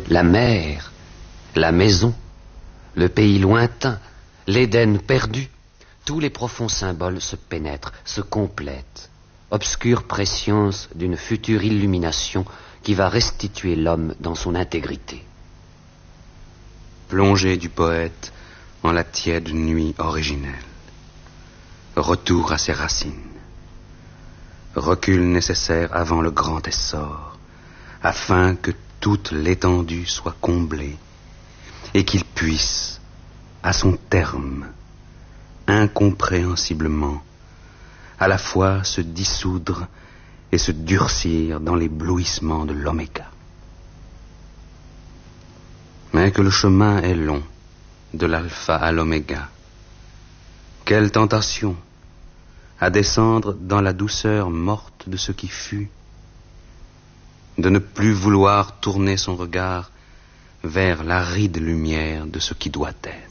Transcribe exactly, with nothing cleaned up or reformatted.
la mer, la maison, le pays lointain, l'Éden perdu, tous les profonds symboles se pénètrent, se complètent, obscure prescience d'une future illumination qui va restituer l'homme dans son intégrité. Plongée du poète en la tiède nuit originelle. Retour à ses racines. Recul nécessaire avant le grand essor, afin que toute l'étendue soit comblée et qu'il puisse, à son terme, incompréhensiblement, à la fois se dissoudre et se durcir dans l'éblouissement de l'oméga. Mais que le chemin est long, de l'alpha à l'oméga. Quelle tentation à descendre dans la douceur morte de ce qui fut, de ne plus vouloir tourner son regard vers l'aride lumière de ce qui doit être.